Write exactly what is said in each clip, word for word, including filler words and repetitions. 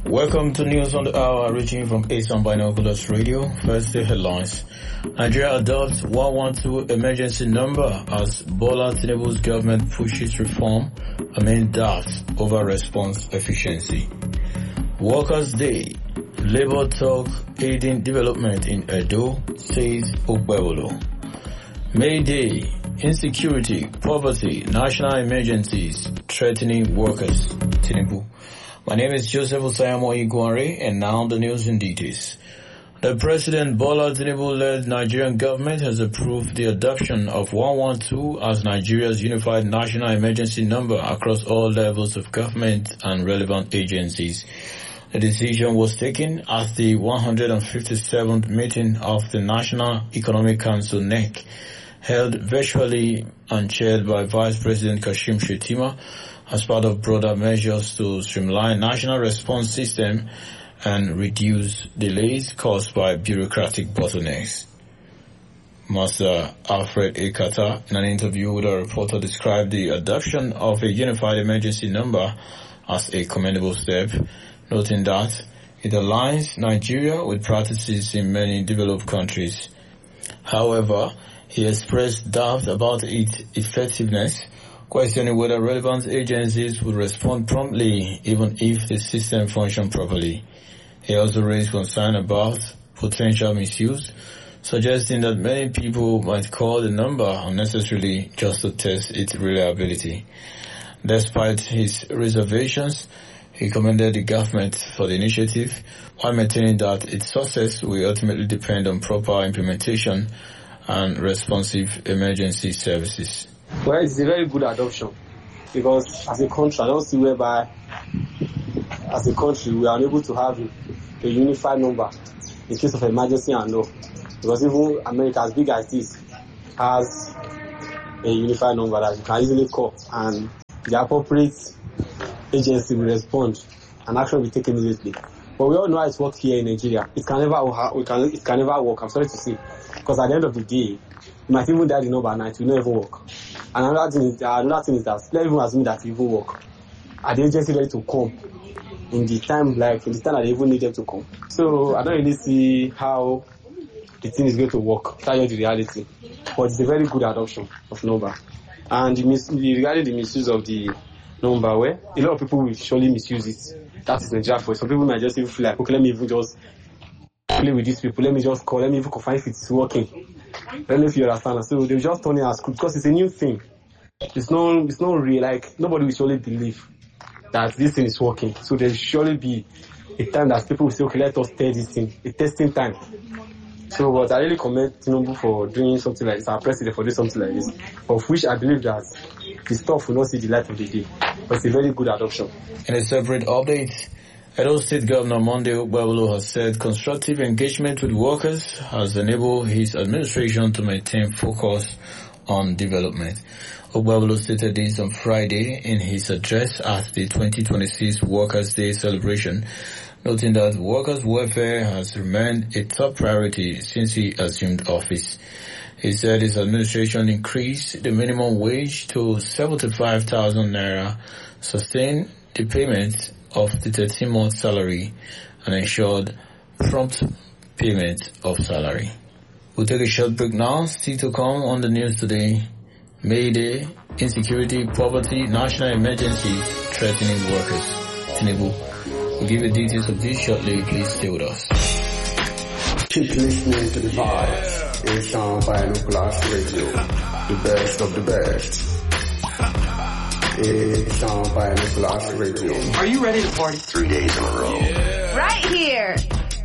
Welcome to News on the Hour, reaching from Asan Binoculars Radio. First, the headlines. Nigeria adopts one one two emergency number as Bola Tinubu's government pushes reform amid doubts over response efficiency. Workers' Day. Labour talk aiding development in Edo, says Okpebholo. May Day. Insecurity, poverty, national emergencies threatening workers. Tinubu. My name is Joseph Osayamo Iguare, and now the news in details. The President Bola Tinubu-led Nigerian government has approved the adoption of one one two as Nigeria's unified national emergency number across all levels of government and relevant agencies. The decision was taken at the one hundred fifty-seventh meeting of the National Economic Council N E C, held virtually and chaired by Vice President Kashim Shettima, as part of broader measures to streamline national response system and reduce delays caused by bureaucratic bottlenecks. Master Alfred Ekata, in an interview with a reporter, described the adoption of a unified emergency number as a commendable step, noting that it aligns Nigeria with practices in many developed countries. However, he expressed doubt about its effectiveness, questioning whether relevant agencies would respond promptly even if the system functioned properly. He also raised concern about potential misuse, suggesting that many people might call the number unnecessarily just to test its reliability. Despite his reservations, he commended the government for the initiative, while maintaining that its success will ultimately depend on proper implementation and responsive emergency services. Well, it's a very good adoption because as a country, I don't see whereby as a country we are able to have a, a unified number in case of emergency and law. Because even America, as big as this, has a unified number that you can easily call and the appropriate agency will respond and action will be taken immediately. But we all know how it works here in Nigeria. It can never we can it can never work. I'm sorry to say, because at the end of the day, you might even dial the number at night, it will not even work. And another thing is, another thing is that let's even assume that it even work. Are the agency ready to come in the time, like in the time that they even need them to come? So I don't really see how the thing is going to work. That's the reality. But it's a very good adoption of number. And the mis- regarding the misuse of the number, where a lot of people will surely misuse it. That is Nigeria for some people might just even feel like, okay, let me even just play with these people. Let me just call. Let me even confirm if it's working. I don't know if you understand. So they just turn it as cool because it's a new thing. It's not, it's not real. Like nobody will surely believe that this thing is working. So there will surely be a time that people will say, okay, let us test this thing. A testing time. So, but I really commend Tinubu for doing something like this. Our president for doing something like this, of which I believe that the stuff will not see the light of the day. But it's a very good adoption. In a separate update, Edo State Governor Monday Okpebholo has said constructive engagement with workers has enabled his administration to maintain focus on development. Okpebholo stated this on Friday in his address at the twenty twenty-six Workers' Day celebration, noting that workers' welfare has remained a top priority since he assumed office. He said his administration increased the minimum wage to seventy-five thousand naira, sustained the payment of the thirteen-month salary, and ensured prompt payment of salary. We'll take a short break now. Still to come on the news today. May Day, insecurity, poverty, national emergencies threatening workers. Tinubu. We'll give you details of this shortly. Please stay with us. Keep listening to the vibes. Asan Binoculars Radio. The best of the best. Asan Binoculars Radio. Are you ready to party? Three days in a row. Yeah. Right here.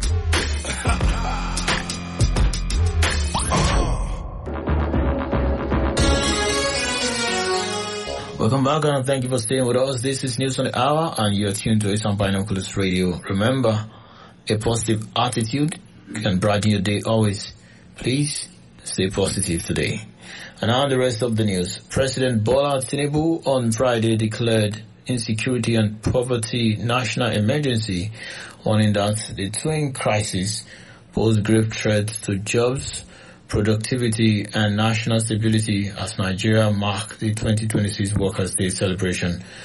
Welcome back and thank you for staying with us. This is News on the Hour and you're tuned to Asan Binoculars Radio. Remember, a positive attitude can brighten your day always. Please stay positive today. And now the rest of the news. President Bola Tinubu on Friday declared insecurity and poverty national emergency, warning that the twin crises pose grave threats to jobs, productivity and national stability as Nigeria mark the twenty twenty-six Workers' Day celebration.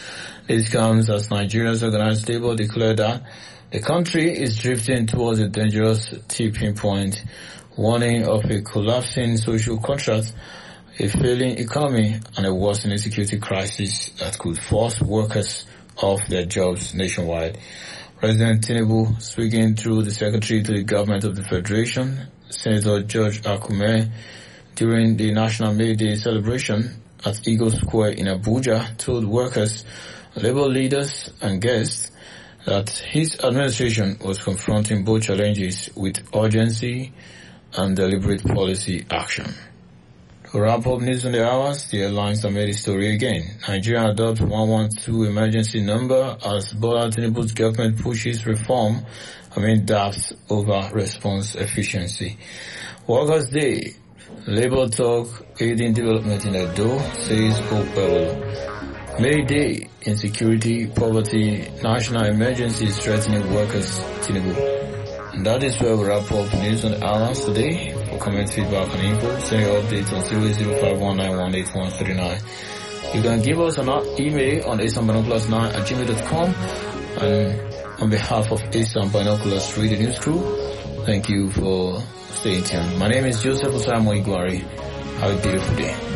This comes as Nigeria's organized labor declared that the country is drifting towards a dangerous tipping point, warning of a collapsing social contract, a failing economy, and a worsening security crisis that could force workers off their jobs nationwide. President Tinubu, speaking through the Secretary to the Government of the Federation, Senator George Akume, during the National May Day celebration at Eagle Square in Abuja, told workers, labor leaders, and guests that his administration was confronting both challenges with urgency and deliberate policy action. To wrap up news on the hours, the headlines have made the story again. Nigeria adopts one one two emergency number as Bola Tinubu's government pushes reform amid doubts over response efficiency. Workers' Day, Labour talk aiding development in Edo, says Okpebolo. May Day, insecurity, poverty, national emergencies threatening workers, Tinubu. And that is where we wrap up news on the hours today. For comment, feedback, and info, send your updates on zero zero five one nine one eight one three nine. You can give us an email on asan binoculars nine at gmail dot com. And on behalf of Asan Binoculars Radio News Crew, thank you for staying tuned. My name is Joseph Osamo Igwari. Have a beautiful day.